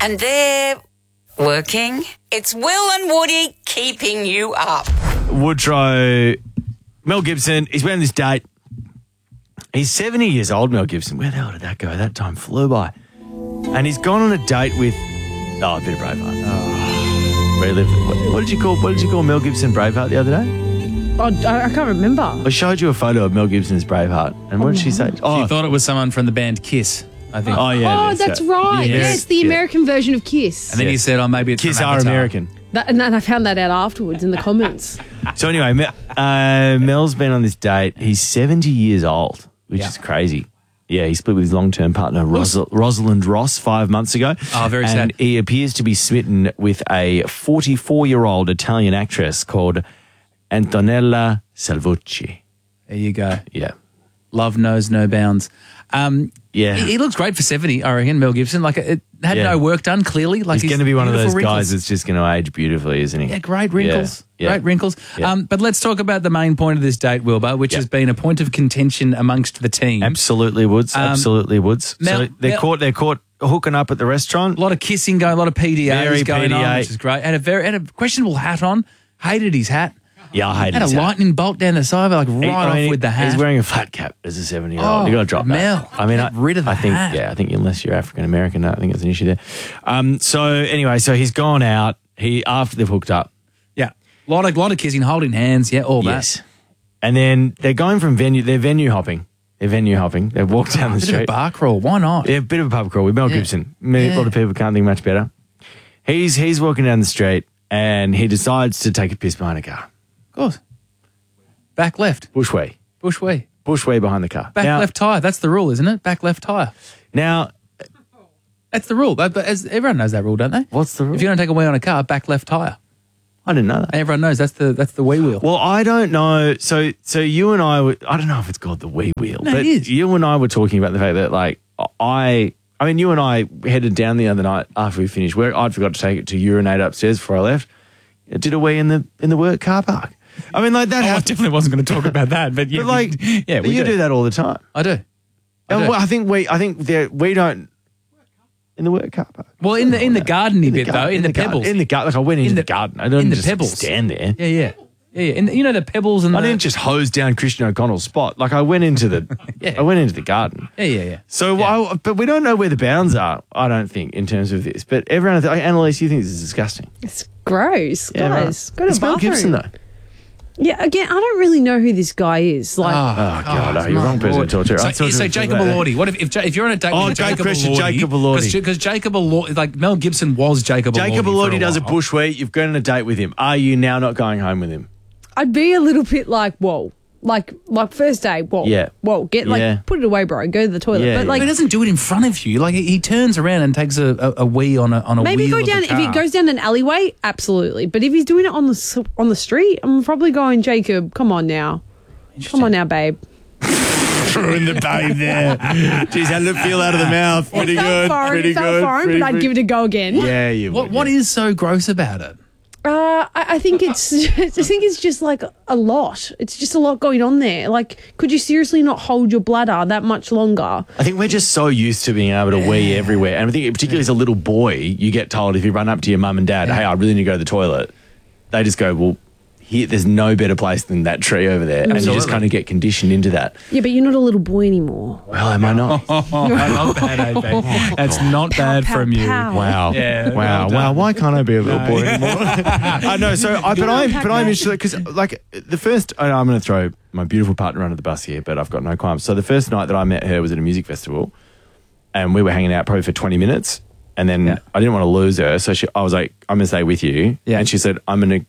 and they're working. It's Will and Woody keeping you up. Woodrow, Mel Gibson, he's went on this date. He's 70 years old, Mel Gibson. Where the hell did that go? That time flew by. And he's gone on a date with, a bit of Braveheart. What did you call Mel Gibson Braveheart the other day? Oh, I can't remember. I showed you a photo of Mel Gibson's Braveheart. And what did she say? She thought it was someone from the band Kiss, I think. Oh, yeah. Oh, that's right. Yes, the American version of Kiss. And then he said, maybe it's Kiss from are Avatar. American. And then I found that out afterwards in the comments. So anyway, Mel's been on this date. He's 70 years old, which is crazy. Yeah, he split with his long-term partner, Rosalind Ross, 5 months ago. Oh, very sad. And he appears to be smitten with a 44-year-old Italian actress called Antonella Salvucci. There you go. Yeah. Love knows no bounds. Yeah. He looks great for 70, I reckon, Mel Gibson. Like, it had no work done, clearly. Like, he's going to be one of those wrinkles. guys that's just going to age beautifully, isn't he? Yeah, great wrinkles. Yeah. Great wrinkles. Yeah. But let's talk about the main point of this date, Wilbur, which has been a point of contention amongst the team. Absolutely, Woods. Absolutely, Woods. So they're caught hooking up at the restaurant. A lot of kissing going, a lot of PDAs Very going PDA. on, which is great. Had a questionable hat on. Hated his hat. Yeah, I hate Had a lightning bolt down the side, like off with the hat. He's wearing a flat cap as a 70-year-old. You got to drop Mel, that. I mean, get rid of the hat. I think unless you're African American, I think it's an issue there. So anyway, he's gone out. After they've hooked up. Yeah, a lot of kissing, holding hands. Yeah, all that. And then they're going from venue. They're venue hopping. They've walked down the street. A bit of a bar crawl. Why not? Yeah, a bit of a pub crawl with Mel Gibson. A lot of people can't think much better. He's walking down the street and he decides to take a piss behind a car. Of course. Back left. Bushway behind the car. Back left tyre. That's the rule, isn't it? Back left tyre. Now, that's the rule. But everyone knows that rule, don't they? What's the rule? If you don't take a wee on a car, back left tyre. I didn't know that. Everyone knows that's the wee wheel. Well, I don't know. So you and I I don't know if it's called the wee wheel, No, but it is. you and I were talking about the fact that I mean, you and I headed down the other night after we finished work. I'd forgot to take it to urinate upstairs before I left. I did a wee in the work car park. I mean, like that. I definitely wasn't going to talk about that, but yeah, but you do that all the time. I do. I think we don't in the work car park. Well, in the gardeny bit though, in the pebbles. In the garden, like I went into the garden. I didn't just pebbles. stand there. Yeah. In the pebbles and I didn't just hose down Christian O'Connell's spot. Like I went into the, I went into the garden. Yeah. So, but we don't know where the bounds are. I don't think in terms of this. But everyone, Annalise, you think this is disgusting? It's gross, guys. Right. Go to it's the Mel bathroom. Gibson though. Yeah, again, I don't really know who this guy is. Like, God, you're the wrong person to talk to. So Jacob Elordi. What if you're on a date with Jacob Elordi? Because Jacob Elordi, like Mel Gibson was Jacob Elordi. Jacob Elordi does a bushwheat. You've gone on a date with him. Are you now not going home with him? I'd be a little bit like, whoa. Like first day, whoa. Yeah. Whoa, put it away, bro. Go to the toilet. Yeah, but like, he doesn't do it in front of you. Like he turns around and takes a wee on a maybe wheel go down of the if car. he goes down an alleyway, absolutely. But if he's doing it on the street, I'm probably going, Jacob, come on now, babe. Throwing the babe there. Jeez, how did it feel out of the mouth? Pretty good. It felt foreign, but I'd give it a go again. Yeah, you would. What is so gross about it? I think it's just like a lot. It's just a lot going on there. Like, could you seriously not hold your bladder that much longer? I think we're just so used to being able to wee everywhere. And I think particularly as a little boy, you get told if you run up to your mum and dad, hey, I really need to go to the toilet. They just go, well, here, there's no better place than that tree over there. And you just kind of get conditioned into that. Yeah, but you're not a little boy anymore. Well, am I not? Not bad, AB. That's not bad from you. Wow. Yeah, wow. Wow. Why can't I be a little boy anymore? I know. So, but I'm interested because, like, the first. I'm going to throw my beautiful partner under the bus here, but I've got no qualms. So the first night that I met her was at a music festival, and we were hanging out probably for 20 minutes, and then I didn't want to lose her, so I was like, I'm going to stay with you, and she said, I'm going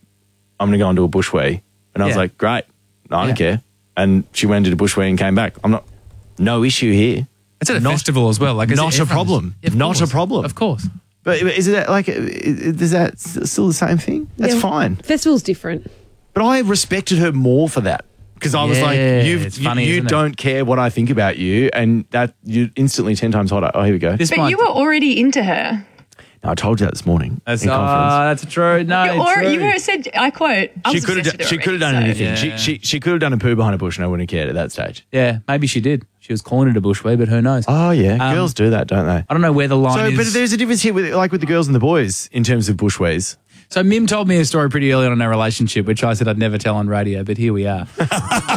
to go onto a bushway, and I was like, great, no, I don't care, and she went into the bushway and came back. No issue here. It's at a festival as well. Like, not a problem. Not a problem. Of course. But is it like, is that still the same thing? That's fine. Festival's different. But I respected her more for that. Because I was like, you don't care what I think about you, and that you're instantly 10 times hotter. Oh, here we go. But you were already into her. I told you that this morning in conference. That's true. No, You said, I quote, She could have done anything. Yeah. She could have done a poo behind a bush and I wouldn't have cared at that stage. Yeah, maybe she did. She was calling it a bushwee, but who knows? Oh, yeah. Girls do that, don't they? I don't know where the line is. But there's a difference here with the girls and the boys in terms of bushways. So Mim told me a story pretty early on in our relationship, which I said I'd never tell on radio, but here we are. Let's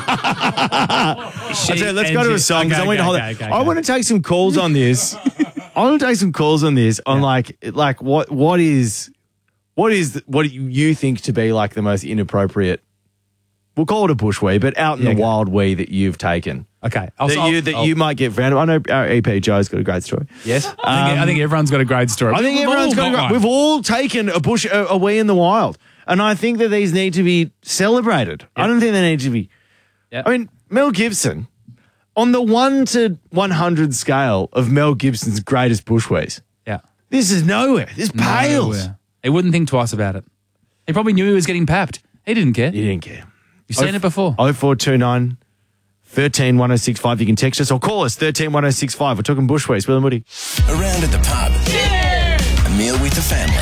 go to a song because I want to hold it. I want to take some calls on this. On what do you think to be like the most inappropriate? We'll call it a bushwee, but out in the wild wee that you've taken. Okay, you might get found. I know our EP Joe's got a great story. Yes, I think everyone's got a great story. We've all taken a wee in the wild, and I think that these need to be celebrated. Yep. I don't think they need to be. Yep. I mean, Mel Gibson, on the 1 to 100 scale of Mel Gibson's greatest bushwees. Yeah, this is nowhere. This pales. Nowhere. He wouldn't think twice about it. He probably knew he was getting papped. He didn't care. He didn't care. You've seen it before. 0429 13 1065. You can text us or call us 13 1065. We're talking bushwees. Will and Woody. Around at the pub. Yeah! A meal with the family.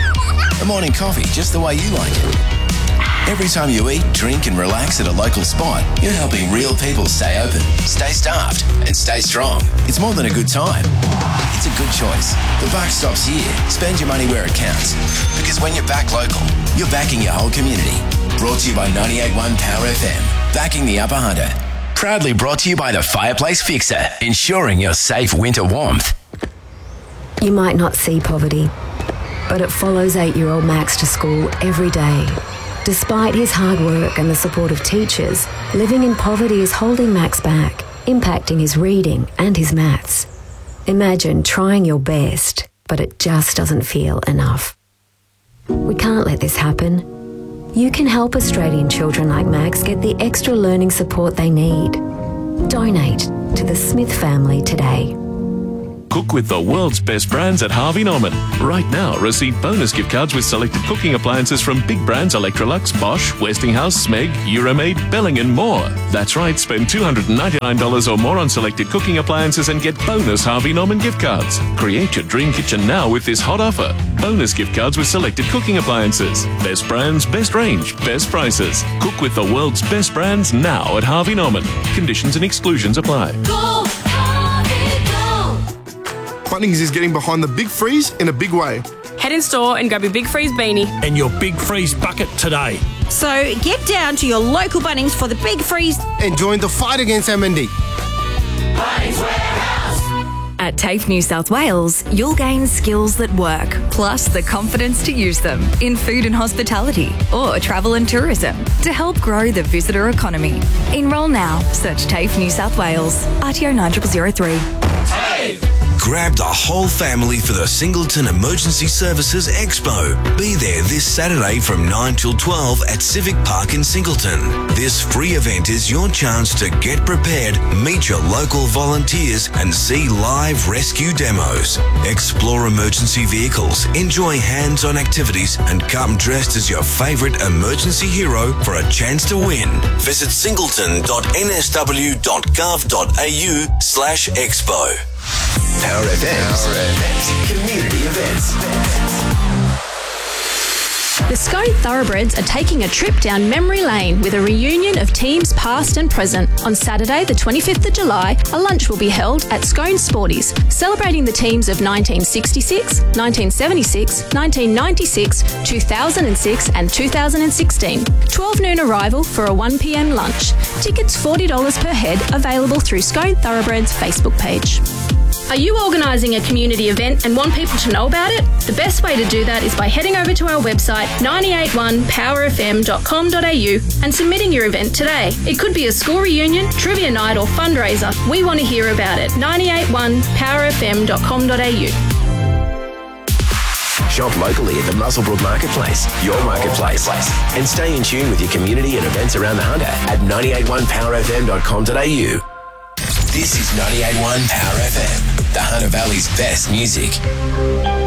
A morning coffee just the way you like it. Every time you eat, drink and relax at a local spot, you're helping real people stay open, stay staffed and stay strong. It's more than a good time. It's a good choice. The buck stops here. Spend your money where it counts. Because when you're back local, you're backing your whole community. Brought to you by 98.1 Power FM. Backing the Upper Hunter. Proudly brought to you by the Fireplace Fixer. Ensuring your safe winter warmth. You might not see poverty, but it follows 8-year-old Max to school every day. Despite his hard work and the support of teachers, living in poverty is holding Max back, impacting his reading and his maths. Imagine trying your best, but it just doesn't feel enough. We can't let this happen. You can help Australian children like Max get the extra learning support they need. Donate to the Smith family today. Cook with the world's best brands at Harvey Norman. Right now, receive bonus gift cards with selected cooking appliances from big brands Electrolux, Bosch, Westinghouse, Smeg, Euromaid, Belling and more. That's right, spend $299 or more on selected cooking appliances and get bonus Harvey Norman gift cards. Create your dream kitchen now with this hot offer. Bonus gift cards with selected cooking appliances. Best brands, best range, best prices. Cook with the world's best brands now at Harvey Norman. Conditions and exclusions apply. Go! Bunnings is getting behind the Big Freeze in a big way. Head in store and grab your Big Freeze beanie. And your Big Freeze bucket today. So get down to your local Bunnings for the Big Freeze. And join the fight against MND. Bunnings Warehouse. At TAFE New South Wales, you'll gain skills that work, plus the confidence to use them in food and hospitality or travel and tourism to help grow the visitor economy. Enrol now. Search TAFE New South Wales. RTO 9003. TAFE! Grab the whole family for the Singleton Emergency Services Expo. Be there this Saturday from 9 till 12 at Civic Park in Singleton. This free event is your chance to get prepared, meet your local volunteers and see live rescue demos. Explore emergency vehicles, enjoy hands-on activities and come dressed as your favourite emergency hero for a chance to win. Visit singleton.nsw.gov.au/expo. Power FM's community events. The Scone Thoroughbreds are taking a trip down memory lane with a reunion of teams past and present. On Saturday, the 25th of July, a lunch will be held at Scone Sporties, celebrating the teams of 1966, 1976, 1996, 2006 and 2016. 12 noon arrival for a 1 p.m. lunch. Tickets $40 per head, available through Scone Thoroughbreds Facebook page. Are you organising a community event and want people to know about it? The best way to do that is by heading over to our website 981powerfm.com.au and submitting your event today. It could be a school reunion, trivia night or fundraiser. We want to hear about it. 981powerfm.com.au. Shop locally at the Muswellbrook Marketplace, your marketplace. And stay in tune with your community and events around the Hunter at 981powerfm.com.au. This is 98.1 Power FM, the Hunter Valley's best music.